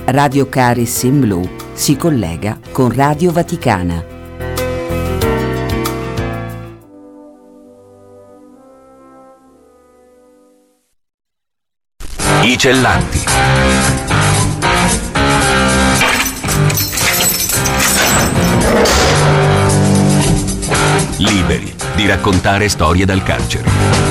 Radio Caris in Blu si collega con Radio Vaticana. I Cellanti. Liberi di raccontare storie dal carcere.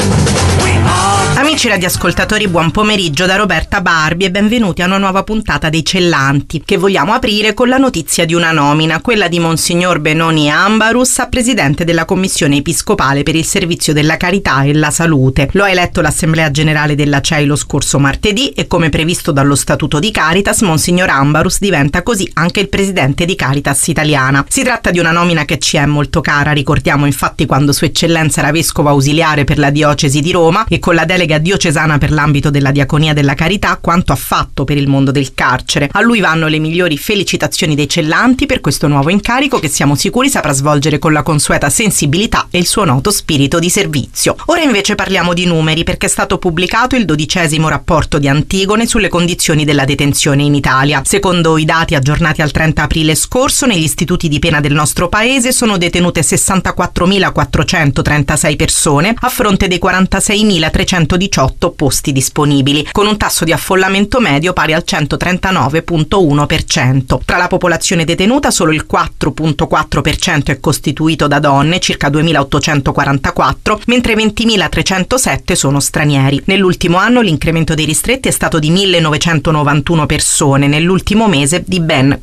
Amici radioascoltatori, buon pomeriggio da Roberta Barbi e benvenuti a una nuova puntata dei Cellanti, che vogliamo aprire con la notizia di una nomina, quella di Monsignor Benoni Ambarus a presidente della Commissione Episcopale per il Servizio della Carità e la Salute. Lo ha eletto l'Assemblea Generale della CEI lo scorso martedì e, come previsto dallo Statuto di Caritas, Monsignor Ambarus diventa così anche il presidente di Caritas Italiana. Si tratta di una nomina che ci è molto cara, ricordiamo infatti quando Sua Eccellenza era vescovo ausiliare per la diocesi di Roma e con la delega diocesana per l'ambito della diaconia della carità quanto ha fatto per il mondo del carcere. A lui vanno le migliori felicitazioni dei Cellanti per questo nuovo incarico che siamo sicuri saprà svolgere con la consueta sensibilità e il suo noto spirito di servizio. Ora invece parliamo di numeri, perché è stato pubblicato il 12° rapporto di Antigone sulle condizioni della detenzione in Italia. Secondo i dati aggiornati al 30 aprile scorso, negli istituti di pena del nostro paese sono detenute 64.436 persone a fronte dei 46.318 posti disponibili, con un tasso di affollamento medio pari al 139,1%. Tra la popolazione detenuta solo il 4,4% è costituito da donne, circa 2.844, mentre 20.307 sono stranieri. Nell'ultimo anno l'incremento dei ristretti è stato di 1.991 persone, nell'ultimo mese di ben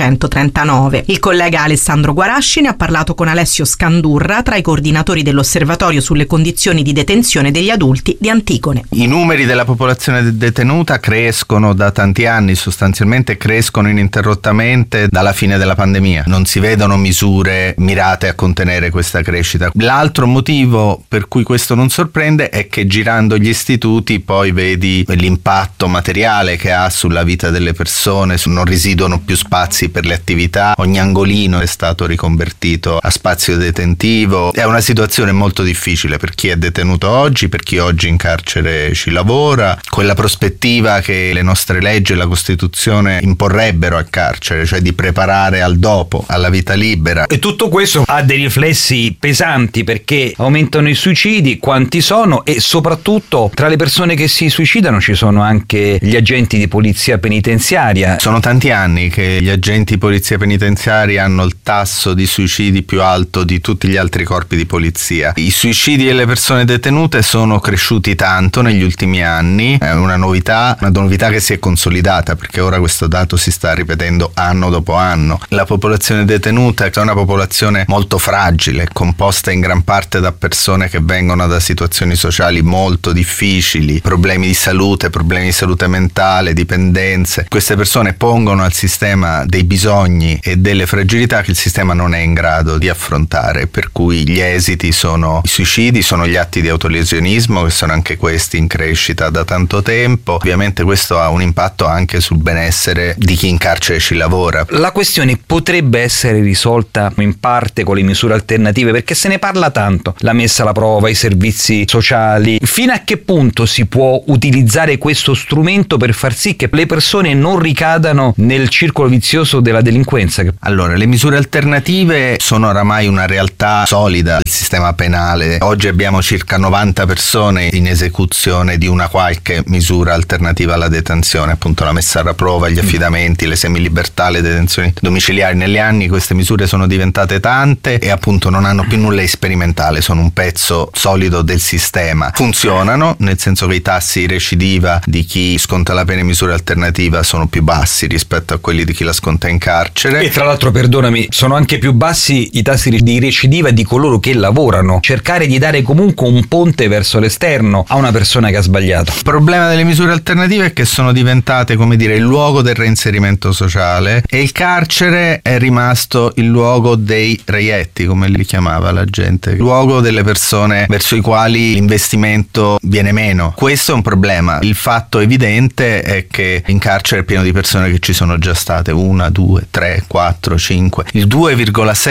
439. Il collega Alessandro Guarasci ne ha parlato con Alessio Scandurra, tra i coordinatori dell'Osservatorio sulle condizioni di detenzione degli adulti di Antigone. I numeri della popolazione detenuta crescono da tanti anni, sostanzialmente crescono ininterrottamente dalla fine della pandemia. Non si vedono misure mirate a contenere questa crescita. L'altro motivo per cui questo non sorprende è che girando gli istituti poi vedi l'impatto materiale che ha sulla vita delle persone, non residuano più spazi per le attività, ogni angolino è stato riconvertito a spazio detentivo. È una situazione molto difficile per chi è detenuto oggi, per chi oggi in carcere ci lavora, quella prospettiva che le nostre leggi e la Costituzione imporrebbero al carcere, cioè di preparare al dopo, alla vita libera. E tutto questo ha dei riflessi pesanti, perché aumentano i suicidi, quanti sono, e soprattutto tra le persone che si suicidano ci sono anche gli agenti di polizia penitenziaria. Sono tanti anni che gli agenti di polizia penitenziaria hanno il tasso di suicidi più alto di tutti gli altri corpi di polizia. I suicidi delle persone detenute sono cresciuti tanto negli ultimi anni, è una novità che si è consolidata, perché ora questo dato si sta ripetendo anno dopo anno. La popolazione detenuta è una popolazione molto fragile, composta in gran parte da persone che vengono da situazioni sociali molto difficili, problemi di salute mentale, dipendenze. Queste persone pongono al sistema dei bisogni e delle fragilità che il sistema non è in grado di affrontare, per cui gli esiti sono i suicidi, sono gli atti di autolesionismo, che sono anche questi in crescita da tanto tempo. Ovviamente questo ha un impatto anche sul benessere di chi in carcere ci lavora. La questione potrebbe essere risolta in parte con le misure alternative, perché se ne parla tanto, la messa alla prova, i servizi sociali. Fino a che punto si può utilizzare questo strumento per far sì che le persone non ricadano nel circolo vizioso della delinquenza? Allora, le misure alternative sono oramai una realtà solida del sistema penale. Oggi abbiamo circa 90 persone in esecuzione di una qualche misura alternativa alla detenzione, appunto la messa alla prova, gli affidamenti, le semilibertà, le detenzioni domiciliari. Negli anni queste misure sono diventate tante e appunto non hanno più nulla di sperimentale, sono un pezzo solido del sistema. Funzionano, nel senso che i tassi di recidiva di chi sconta la pena in misura alternativa sono più bassi rispetto a quelli di chi la sconta in carcere. E tra l'altro, perdonami, sono anche più bassi i tassi di recidiva di coloro che lavorano. Cercare di dare comunque un ponte verso l'esterno a una persona che ha sbagliato. Il problema delle misure alternative è che sono diventate, come dire, il luogo del reinserimento sociale, e il carcere è rimasto il luogo dei reietti, come li chiamava la gente, il luogo delle persone verso i quali l'investimento viene meno. Questo è un problema. Il fatto evidente è che in carcere è pieno di persone che ci sono già state 1, 2, 3, 4, 5. Il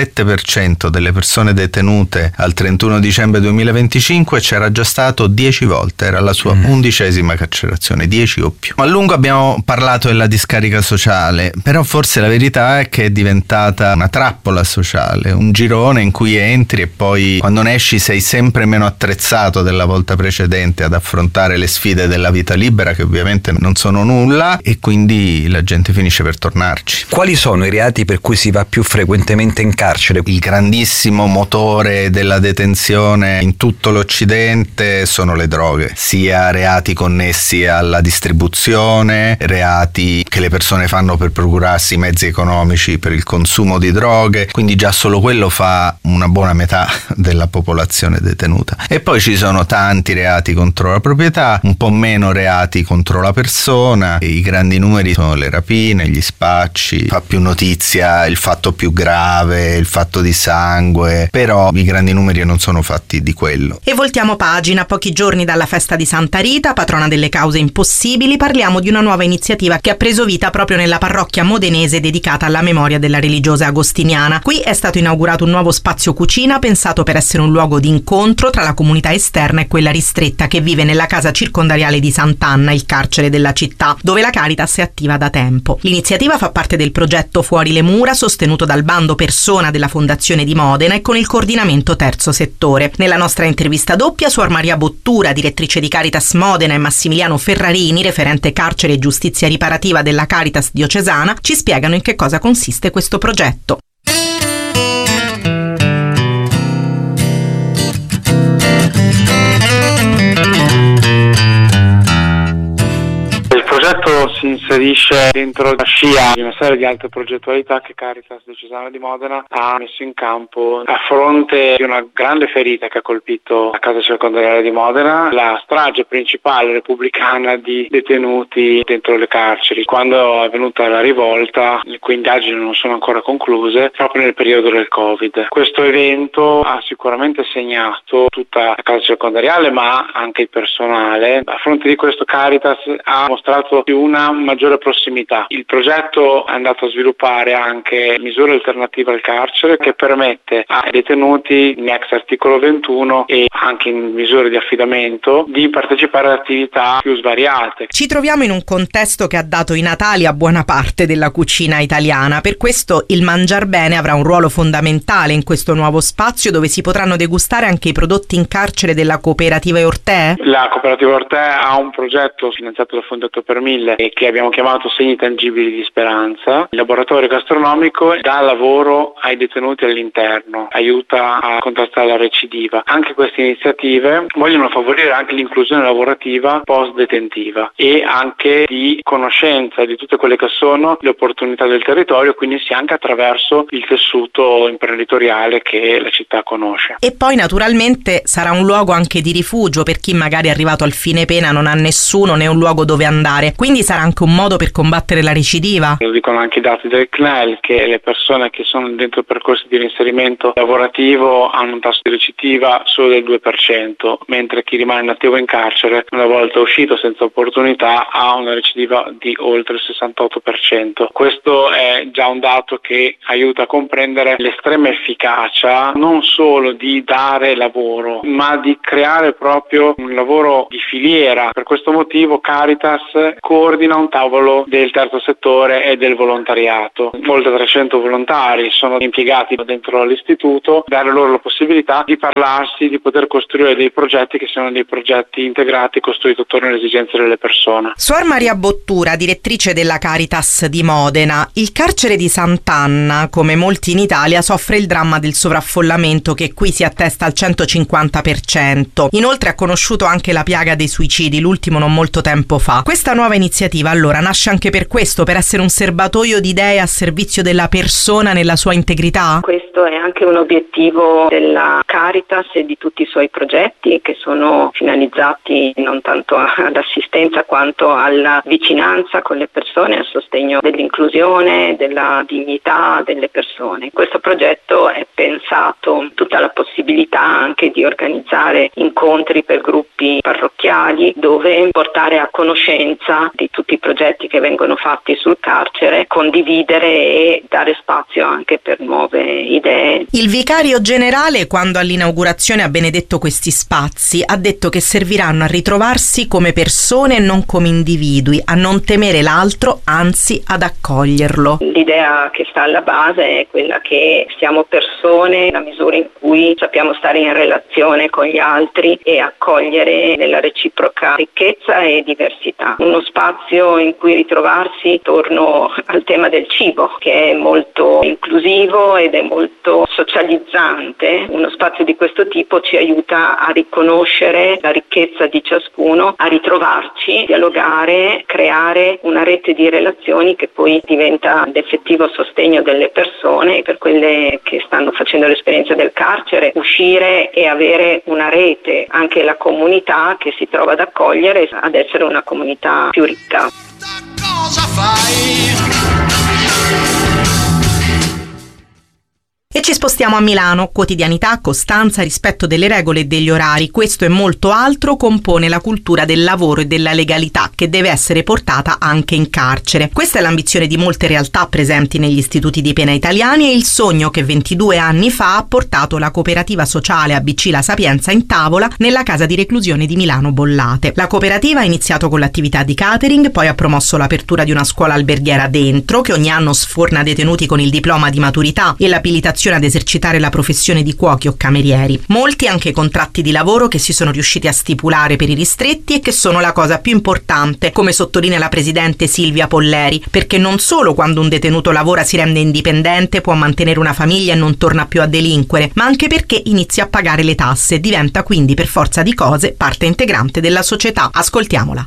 2,7% delle persone detenute al 31 dicembre 2025 c'era già stato 10 volte. volte, era la sua 11ª carcerazione, 10 o più. A lungo abbiamo parlato della discarica sociale, però forse la verità è che è diventata una trappola sociale, un girone in cui entri e poi quando ne esci sei sempre meno attrezzato della volta precedente ad affrontare le sfide della vita libera, che ovviamente non sono nulla, e quindi la gente finisce per tornarci. Quali sono i reati per cui si va più frequentemente in carcere? Il grandissimo motore della detenzione in tutto l'Occidente sono le droghe, sia reati connessi alla distribuzione, reati che le persone fanno per procurarsi mezzi economici per il consumo di droghe, quindi già solo quello fa una buona metà della popolazione detenuta. E poi ci sono tanti reati contro la proprietà, un po' meno reati contro la persona, e i grandi numeri sono le rapine, gli spacci, fa più notizia il fatto più grave, il fatto di sangue, però i grandi numeri non sono fatti di quello. E voltiamo pagina. Pochi giorni dalla festa di Santa Rita, patrona delle cause impossibili, parliamo di una nuova iniziativa che ha preso vita proprio nella parrocchia modenese dedicata alla memoria della religiosa agostiniana. Qui è stato inaugurato un nuovo spazio cucina pensato per essere un luogo di incontro tra la comunità esterna e quella ristretta che vive nella casa circondariale di Sant'Anna, il carcere della città, dove la Caritas è attiva da tempo. L'iniziativa fa parte del progetto Fuori le mura, sostenuto dal bando Persona della Fondazione di Modena e con il coordinamento Terzo Settore. Nella nostra intervista doppia, Suor Maria Bottura, direttrice di Caritas Modena, e Massimiliano Ferrarini, referente carcere e giustizia riparativa della Caritas diocesana, ci spiegano in che cosa consiste questo progetto. Il progetto si inserisce dentro la scia di una serie di altre progettualità che Caritas Diocesana di Modena ha messo in campo a fronte di una grande ferita che ha colpito la casa circondariale di Modena, la strage principale repubblicana di detenuti dentro le carceri. Quando è venuta la rivolta, le cui indagini non sono ancora concluse, proprio nel periodo del Covid. Questo evento ha sicuramente segnato tutta la casa circondariale, ma anche il personale. A fronte di questo Caritas ha mostrato una maggiore prossimità. Il progetto è andato a sviluppare anche misure alternative al carcere che permette ai detenuti in ex articolo 21 e anche in misure di affidamento di partecipare ad attività più svariate. Ci troviamo in un contesto che ha dato i natali a buona parte della cucina italiana, per questo il Mangiar Bene avrà un ruolo fondamentale in questo nuovo spazio dove si potranno degustare anche i prodotti in carcere della cooperativa Ortè. La cooperativa Ortè ha un progetto finanziato dal Fondato per 1000 e che abbiamo chiamato Segni Tangibili di Speranza. Il laboratorio gastronomico dà lavoro ai detenuti all'interno, aiuta a contrastare la recidiva. Anche queste iniziative vogliono favorire anche l'inclusione lavorativa post-detentiva e anche di conoscenza di tutte quelle che sono le opportunità del territorio, quindi sia anche attraverso il tessuto imprenditoriale che la città conosce. E poi naturalmente sarà un luogo anche di rifugio per chi magari è arrivato al fine pena, non ha nessuno né un luogo dove andare, quindi sarà anche un modo per combattere la recidiva. Lo dicono anche i dati del CNEL, che le persone che sono dentro percorsi di reinserimento lavorativo hanno un tasso di recidiva solo del 2%, mentre chi rimane inattivo in carcere, una volta uscito senza opportunità, ha una recidiva di oltre il 68%. Questo è già un dato che aiuta a comprendere l'estrema efficacia non solo di dare lavoro, ma di creare proprio un lavoro di filiera. Per questo motivo Caritas coordina un tavolo del terzo settore e del volontariato. Oltre 300 volontari sono impiegati dentro l'istituto, dare loro la possibilità di parlarsi, di poter costruire dei progetti che siano dei progetti integrati, costruiti attorno alle esigenze delle persone. Suor Maria Bottura, direttrice della Caritas di Modena, il carcere di Sant'Anna, come molti in Italia, soffre il dramma del sovraffollamento che qui si attesta al 150%. Inoltre ha conosciuto anche la piaga dei suicidi, l'ultimo non molto tempo fa. Questa nuova iniziativa allora nasce anche per questo, per essere un serbatoio di idee a servizio della persona nella sua integrità? Questo è anche un obiettivo della Caritas e di tutti i suoi progetti, che sono finalizzati non tanto all'assistenza quanto alla vicinanza con le persone, al sostegno dell'inclusione, della dignità delle persone. Questo progetto è pensato tutta la possibilità anche di organizzare incontri per gruppi parrocchiali dove portare a conoscenza conoscenza di tutti i progetti che vengono fatti sul carcere, condividere e dare spazio anche per nuove idee. Il vicario generale, quando all'inaugurazione ha benedetto questi spazi, ha detto che serviranno a ritrovarsi come persone e non come individui, a non temere l'altro, anzi ad accoglierlo. L'idea che sta alla base è quella che siamo persone nella misura in cui sappiamo stare in relazione con gli altri e accogliere nella reciproca ricchezza e diversità. Uno spazio in cui ritrovarsi, torno al tema del cibo, che è molto inclusivo ed è molto socializzante. Uno spazio di questo tipo ci aiuta a riconoscere la ricchezza di ciascuno, a ritrovarci, dialogare, creare una rete di relazioni che poi diventa l'effettivo sostegno delle persone. Per quelle che stanno facendo l'esperienza del carcere, uscire e avere una rete, anche la comunità che si trova ad accogliere, ad essere una comunità più ricca. Cosa fai? E ci spostiamo a Milano. Quotidianità, costanza, rispetto delle regole e degli orari. Questo e molto altro compone la cultura del lavoro e della legalità che deve essere portata anche in carcere. Questa è l'ambizione di molte realtà presenti negli istituti di pena italiani e il sogno che 22 anni fa ha portato la cooperativa sociale ABC La Sapienza in tavola nella casa di reclusione di Milano Bollate. La cooperativa ha iniziato con l'attività di catering, poi ha promosso l'apertura di una scuola alberghiera dentro, che ogni anno sforna detenuti con il diploma di maturità e l'abilitazione ad esercitare la professione di cuochi o camerieri. Molti anche contratti di lavoro che si sono riusciti a stipulare per i ristretti e che sono la cosa più importante, come sottolinea la presidente Silvia Polleri, perché non solo quando un detenuto lavora si rende indipendente, può mantenere una famiglia e non torna più a delinquere, ma anche perché inizia a pagare le tasse e diventa quindi per forza di cose parte integrante della società. Ascoltiamola.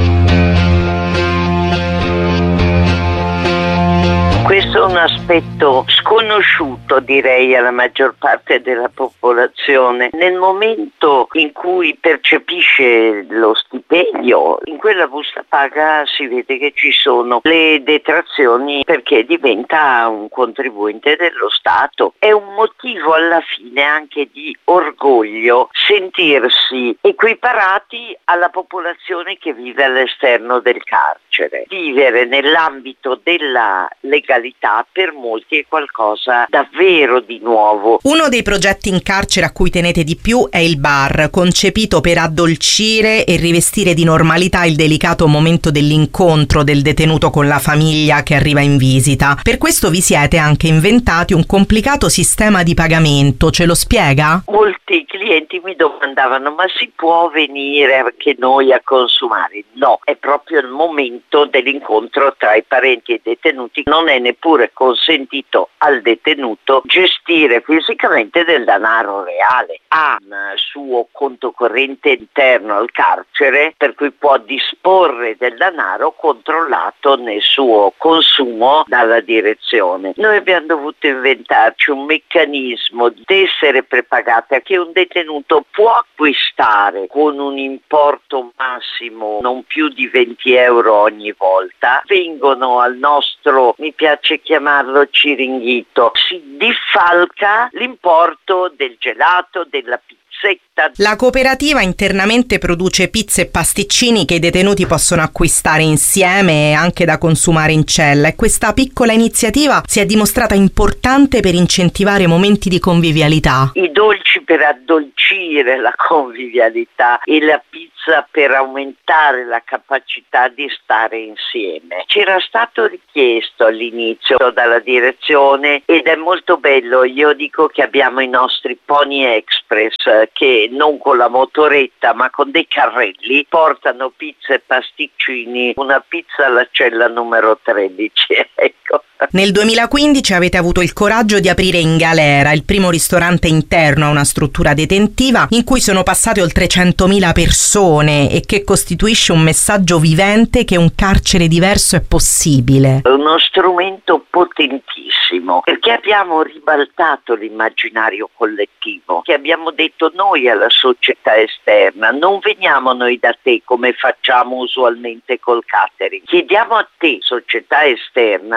Questo è un aspetto sconosciuto, direi, alla maggior parte della popolazione. Nel momento in cui percepisce lo stipendio, in quella busta paga si vede che ci sono le detrazioni perché diventa un contribuente dello Stato. È un motivo alla fine anche di orgoglio sentirsi equiparati alla popolazione che vive all'esterno del carcere. Vivere nell'ambito della legalità per molti è qualcosa davvero di nuovo. Uno dei progetti in carcere a cui tenete di più è il bar, concepito per addolcire e rivestire di normalità il delicato momento dell'incontro del detenuto con la famiglia che arriva in visita. Per questo vi siete anche inventati un complicato sistema di pagamento, ce lo spiega? Molti clienti mi domandavano: ma si può venire anche noi a consumare? No, è proprio il momento dell'incontro tra i parenti e i detenuti. Non è neppure consentito al detenuto gestire fisicamente del denaro reale. Ha un suo conto corrente interno al carcere, per cui può disporre del denaro controllato nel suo consumo dalla direzione. Noi abbiamo dovuto inventarci un meccanismo di essere prepagati, che un detenuto può acquistare con un importo massimo non più di 20 euro ogni volta. Vengono al nostro, mi piace chiamarlo ciringhito, si diffalca l'importo del gelato, della pizzetta. La cooperativa internamente produce pizze e pasticcini che i detenuti possono acquistare insieme e anche da consumare in cella, e questa piccola iniziativa si è dimostrata importante per incentivare momenti di convivialità. I dolci per addolcire la convivialità e la pizza per aumentare la capacità di stare insieme. C'era stato richiesto all'inizio dalla direzione ed è molto bello. Io dico che abbiamo i nostri Pony Express che non con la motoretta ma con dei carrelli portano pizza e pasticcini, una pizza alla cella numero 13, ecco. Nel 2015 avete avuto il coraggio di aprire In Galera, il primo ristorante interno a una struttura detentiva in cui sono passate oltre 100.000 persone e che costituisce un messaggio vivente che un carcere diverso è possibile. È uno strumento potentissimo perché abbiamo ribaltato l'immaginario collettivo, che abbiamo detto noi alla società esterna: non veniamo noi da te come facciamo usualmente col catering, chiediamo a te, società esterna, di entrare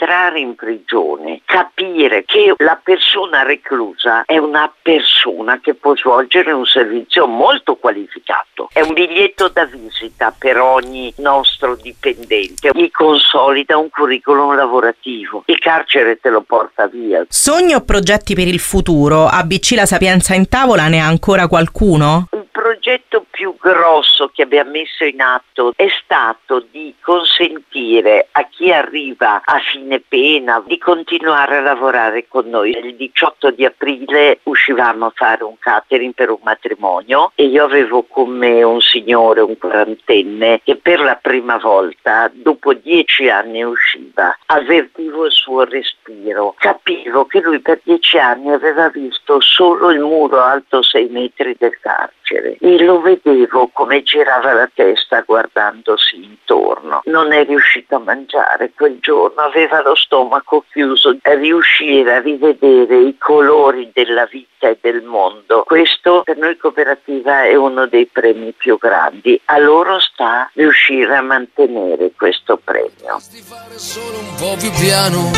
entrare in prigione, capire che la persona reclusa è una persona che può svolgere un servizio molto qualificato. È un biglietto da visita per ogni nostro dipendente, gli consolida un curriculum lavorativo. Il carcere te lo porta via. Sogni o progetti per il futuro? ABC La Sapienza in tavola ne ha ancora qualcuno? Il progetto più grosso che abbiamo messo in atto è stato di consentire a chi arriva a fine pena di continuare a lavorare con noi. Il 18 di aprile uscivamo a fare un catering per un matrimonio e io avevo con me un signore, un quarantenne, che per la prima volta dopo 10 anni usciva. Avvertivo il suo respiro, capivo che lui per 10 anni aveva visto solo il muro alto 6 metri del carcere e lo vedevo come girava la testa guardandosi intorno. Non è riuscito a mangiare quel giorno, aveva lo stomaco chiuso. A riuscire a rivedere i colori della vita e del mondo, questo per noi cooperativa è uno dei premi più grandi. A loro sta riuscire a mantenere questo premio. Solo un po' più piano.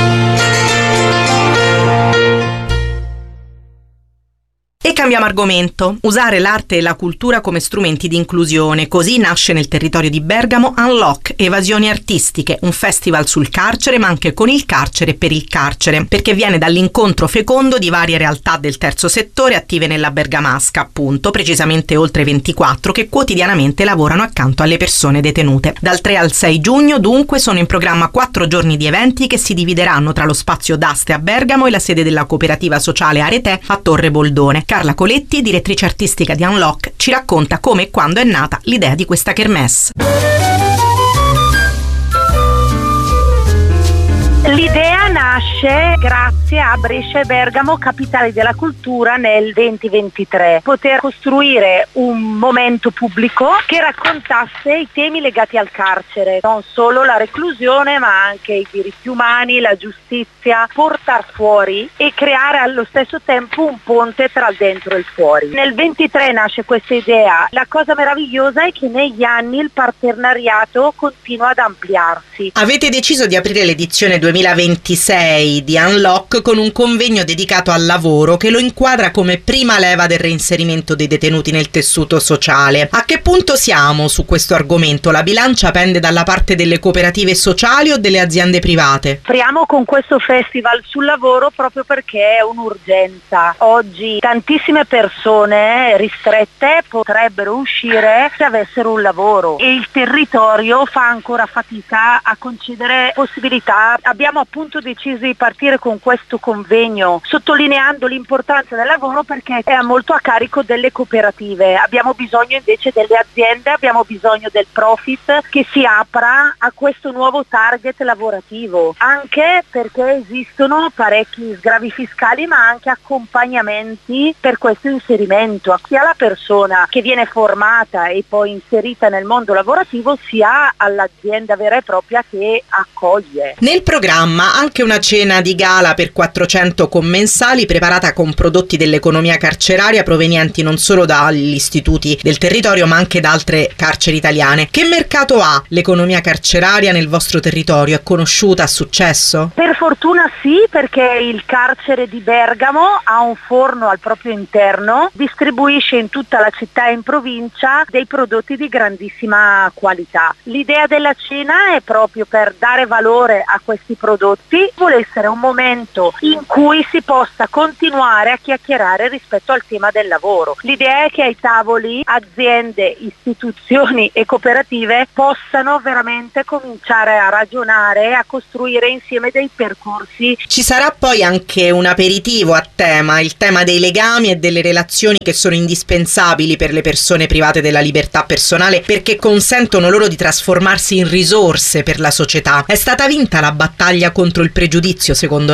E cambiamo argomento. Usare l'arte e la cultura come strumenti di inclusione. Così nasce nel territorio di Bergamo Unlock, Evasioni Artistiche, un festival sul carcere ma anche con il carcere per il carcere, perché viene dall'incontro fecondo di varie realtà del terzo settore attive nella Bergamasca, appunto, precisamente oltre 24, che quotidianamente lavorano accanto alle persone detenute. Dal 3 al 6 giugno, dunque, sono in programma 4 giorni di eventi che si divideranno tra lo spazio d'Aste a Bergamo e la sede della cooperativa sociale Aretè a Torre Boldone. Carla Coletti, direttrice artistica di Unlock, ci racconta come e quando è nata l'idea di questa kermesse. L'idea nasce grazie a Brescia e Bergamo, capitali della cultura, nel 2023. Poter costruire un momento pubblico che raccontasse i temi legati al carcere, non solo la reclusione ma anche i diritti umani, la giustizia, portar fuori e creare allo stesso tempo un ponte tra il dentro e il fuori. Nel 23 nasce questa idea. La cosa meravigliosa è che negli anni il partenariato continua ad ampliarsi. Avete deciso di aprire l'edizione 2026 di Unlock con un convegno dedicato al lavoro che lo inquadra come prima leva del reinserimento dei detenuti nel tessuto sociale. A che punto siamo su questo argomento? La bilancia pende dalla parte delle cooperative sociali o delle aziende private? Apriamo con questo festival sul lavoro proprio perché è un'urgenza. Oggi tantissime persone ristrette potrebbero uscire se avessero un lavoro e il territorio fa ancora fatica a concedere possibilità. Abbiamo appunto deciso di partire con questo convegno sottolineando l'importanza del lavoro perché è molto a carico delle cooperative. Abbiamo bisogno invece delle aziende, abbiamo bisogno del profit che si apra a questo nuovo target lavorativo, anche perché esistono parecchi sgravi fiscali ma anche accompagnamenti per questo inserimento sia alla persona che viene formata e poi inserita nel mondo lavorativo sia all'azienda vera e propria che accoglie. Nel programma anche una cena di gala per 400 commensali preparata con prodotti dell'economia carceraria provenienti non solo dagli istituti del territorio ma anche da altre carceri italiane. Che mercato ha l'economia carceraria nel vostro territorio? È conosciuta? Ha successo? Per fortuna sì, perché il carcere di Bergamo ha un forno al proprio interno, distribuisce in tutta la città e in provincia dei prodotti di grandissima qualità. L'idea della cena è proprio per dare valore a questi prodotti, vuole essere un momento in cui si possa continuare a chiacchierare rispetto al tema del lavoro. L'idea è che ai tavoli aziende, istituzioni e cooperative possano veramente cominciare a ragionare, a costruire insieme dei percorsi. Ci sarà poi anche un aperitivo a tema, il tema dei legami e delle relazioni che sono indispensabili per le persone private della libertà personale perché consentono loro di trasformarsi in risorse per la società. È stata vinta la battaglia contro il pregiudizio, secondo lei?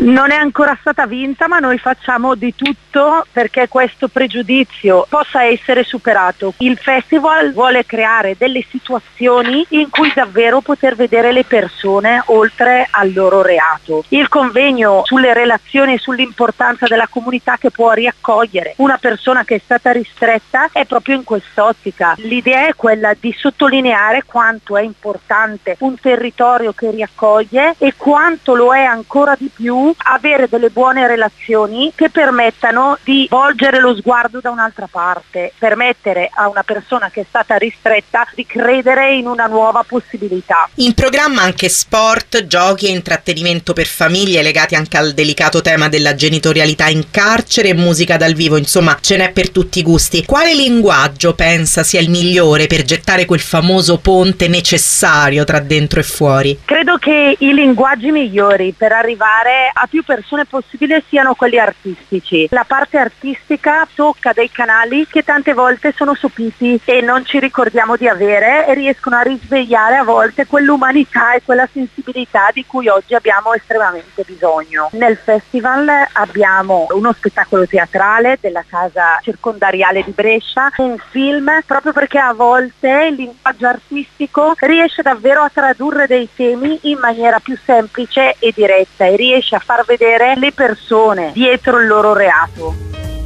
non è ancora stata vinta, ma noi facciamo di tutto perché questo pregiudizio possa essere superato. Il festival vuole creare delle situazioni in cui davvero poter vedere le persone oltre al loro reato. Il convegno sulle relazioni e sull'importanza della comunità che può riaccogliere una persona che è stata ristretta è proprio in quest'ottica. L'idea è quella di sottolineare quanto è importante un territorio che riaccoglie e quanto lo è ancora di più avere delle buone relazioni che permettano di volgere lo sguardo da un'altra parte, permettere a una persona che è stata ristretta di credere in una nuova possibilità. In programma anche sport, giochi e intrattenimento per famiglie legati anche al delicato tema della genitorialità in carcere e musica dal vivo, insomma ce n'è per tutti i gusti. Quale linguaggio pensa sia il migliore per gettare quel famoso ponte necessario tra dentro e fuori? Credo che i linguaggi migliori per arrivare a più persone possibile siano quelli artistici. La parte artistica tocca dei canali che tante volte sono sopiti e non ci ricordiamo di avere e riescono a risvegliare a volte quell'umanità e quella sensibilità di cui oggi abbiamo estremamente bisogno. Nel festival abbiamo uno spettacolo teatrale della Casa Circondariale di Brescia, un film, proprio perché a volte il linguaggio artistico riesce davvero a tradurre dei temi in maniera più semplice e diretta e riesce a far vedere le persone dietro il loro reato.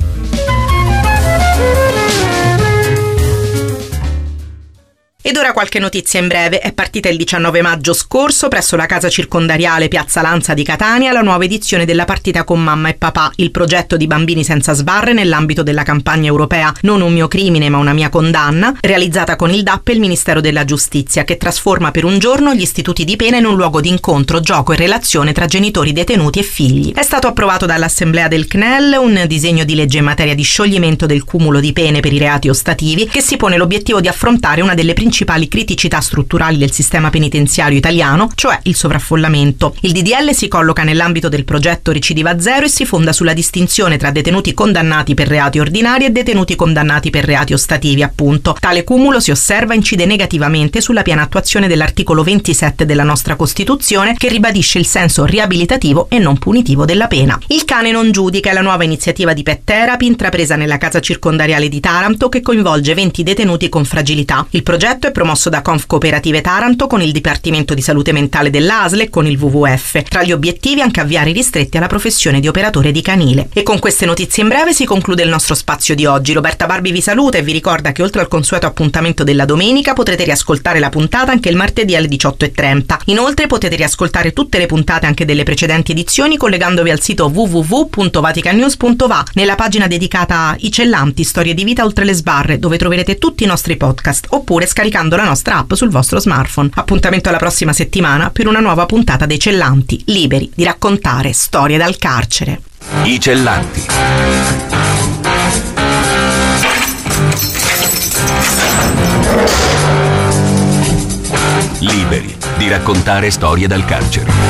Ed ora qualche notizia in breve. È partita il 19 maggio scorso presso la Casa Circondariale Piazza Lanza di Catania la nuova edizione della Partita con mamma e papà, il progetto di Bambini senza sbarre nell'ambito della campagna europea Non un mio crimine ma una mia condanna, realizzata con il DAP e il Ministero della Giustizia, che trasforma per un giorno gli istituti di pena in un luogo di incontro, gioco e relazione tra genitori detenuti e figli. È stato approvato dall'Assemblea del CNEL un disegno di legge in materia di scioglimento del cumulo di pene per i reati ostativi che si pone l'obiettivo di affrontare una delle principali criticità strutturali del sistema penitenziario italiano, cioè il sovraffollamento. Il DDL si colloca nell'ambito del progetto Recidiva Zero e si fonda sulla distinzione tra detenuti condannati per reati ordinari e detenuti condannati per reati ostativi, appunto. Tale cumulo, si osserva, incide negativamente sulla piena attuazione dell'articolo 27 della nostra Costituzione, che ribadisce il senso riabilitativo e non punitivo della pena. Il cane non giudica è la nuova iniziativa di Pet Therapy intrapresa nella Casa Circondariale di Taranto, che coinvolge 20 detenuti con fragilità. Il progetto è promosso da Conf Cooperative Taranto con il Dipartimento di Salute Mentale dell'ASL e con il WWF. Tra gli obiettivi anche avviare i ristretti alla professione di operatore di canile. E con queste notizie in breve si conclude il nostro spazio di oggi. Roberta Barbi vi saluta e vi ricorda che oltre al consueto appuntamento della domenica potrete riascoltare la puntata anche il martedì alle 18:30. Inoltre potete riascoltare tutte le puntate anche delle precedenti edizioni collegandovi al sito www.vaticannews.va nella pagina dedicata a I Cellanti, storie di vita oltre le sbarre, dove troverete tutti i nostri podcast, oppure scaricando la nostra app sul vostro smartphone. Appuntamento alla prossima settimana per una nuova puntata dei Cellanti, liberi di raccontare storie dal carcere. I Cellanti. Liberi di raccontare storie dal carcere.